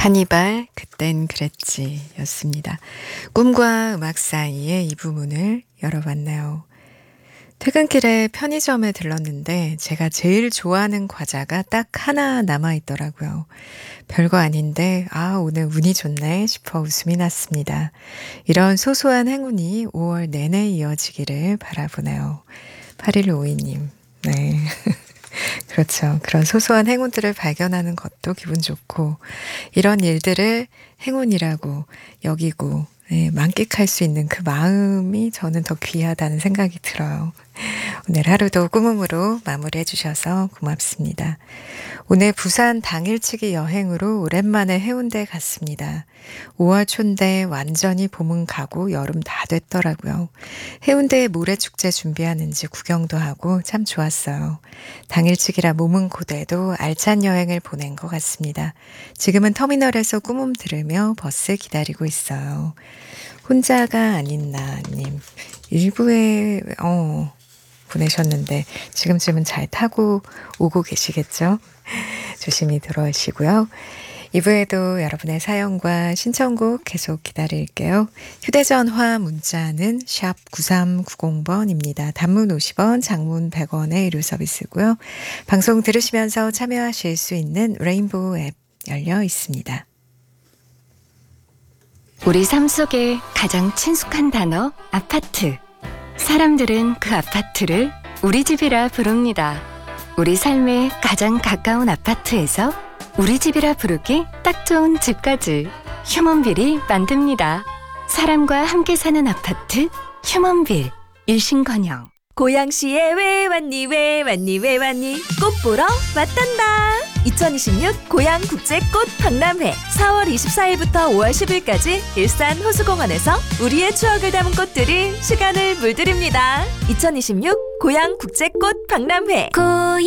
카니발 그땐 그랬지 였습니다. 꿈과 음악 사이의 이 부분을 열어봤네요. 퇴근길에 편의점에 들렀는데 제가 제일 좋아하는 과자가 딱 하나 남아있더라고요. 별거 아닌데 오늘 운이 좋네 싶어 웃음이 났습니다. 이런 소소한 행운이 5월 내내 이어지기를 바라보네요. 8152님. 네. 그렇죠. 그런 소소한 행운들을 발견하는 것도 기분 좋고 이런 일들을 행운이라고 여기고 만끽할 수 있는 그 마음이 저는 더 귀하다는 생각이 들어요. 오늘 하루도 꾸밈으로 마무리해 주셔서 고맙습니다. 오늘 부산 당일치기 여행으로 오랜만에 해운대 갔습니다. 5월 초인데 완전히 봄은 가고 여름 다 됐더라고요. 해운대에 모래축제 준비하는지 구경도 하고 참 좋았어요. 당일치기라 몸은 고돼도 알찬 여행을 보낸 것 같습니다. 지금은 터미널에서 꾸밈 들으며 버스 기다리고 있어요. 혼자가 아닌 나님. 일부에 보내셨는데 지금쯤은 잘 타고 오고 계시겠죠? 조심히 들어오시고요. 2부에도 여러분의 사연과 신청곡 계속 기다릴게요. 휴대전화 문자는 샵 9390번입니다. 단문 50원, 장문 100원의 유료 서비스고요. 방송 들으시면서 참여하실 수 있는 레인보우 앱 열려 있습니다. 우리 삶 속에 가장 친숙한 단어 아파트. 사람들은 그 아파트를 우리 집이라 부릅니다. 우리 삶에 가장 가까운 아파트에서 우리 집이라 부르기 딱 좋은 집까지 휴먼빌이 만듭니다. 사람과 함께 사는 아파트 휴먼빌. 일신건영. 고양시에 왜 왔니 왜 왔니 왜 왔니 꽃 보러 왔단다. 2026 고양국제꽃 박람회 4월 24일부터 5월 10일까지 일산 호수공원에서 우리의 추억을 담은 꽃들이 시간을 물들입니다. 2026 고양국제꽃 박람회